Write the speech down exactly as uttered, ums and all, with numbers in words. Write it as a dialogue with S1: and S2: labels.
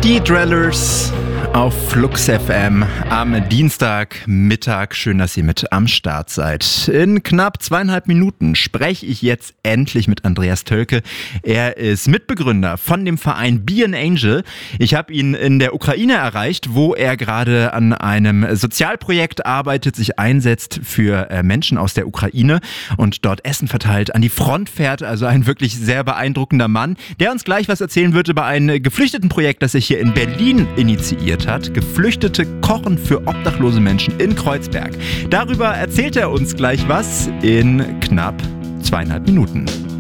S1: Die Drellers auf Flux F M am Dienstagmittag. Schön, dass ihr mit am Start seid. In knapp zweieinhalb Minuten spreche ich jetzt endlich mit Andreas Tölke. Er ist Mitbegründer von dem Verein Be an Angel. Ich habe ihn in der Ukraine erreicht, wo er gerade an einem Sozialprojekt arbeitet, sich einsetzt für Menschen aus der Ukraine und dort Essen verteilt, an die Front fährt. Also ein wirklich sehr beeindruckender Mann, der uns gleich was erzählen wird über ein Geflüchtetenprojekt, das er hier in Berlin initiiert hat. Geflüchtete kochen für obdachlose Menschen in Kreuzberg. Darüber erzählt er uns gleich was in knapp zweieinhalb Minuten.